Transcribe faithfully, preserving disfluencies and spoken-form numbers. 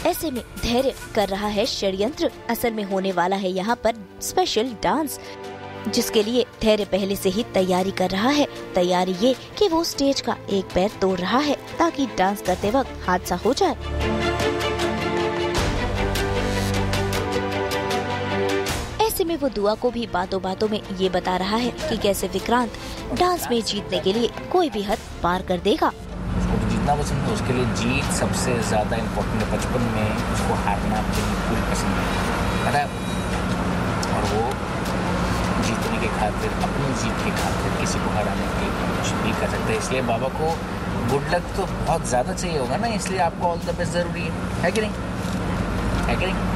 ऐसे में धैर्य कर रहा है षड्यंत्र। असल में होने वाला है यहाँ पर स्पेशल डांस, जिसके लिए धैर्य पहले से ही तैयारी कर रहा है। तैयारी ये कि वो स्टेज का एक पैर तोड़ रहा है ताकि डांस करते वक्त हादसा हो जाए। ऐसे में वो दुआ को भी बातों बातों में ये बता रहा है कि कैसे विक्रांत डांस में जीतने के लिए कोई भी हद पार कर देगा। उसको तो जीतना पसंद है, उसके लिए जीत सबसे ज्यादा इम्पोर्टेंट है। बचपन में उसको हारना बिल्कुल पसंद है, पता है? और वो जीतने के खातिर, अपनी जीत के खातिर किसी को हराने के कुछ भी कर सकता है। इसलिए बाबा को गुड लक तो बहुत ज्यादा चाहिए होगा ना, इसलिए आपको ऑल द बेस्ट जरूरी है, है कि नहीं? है कि नहीं?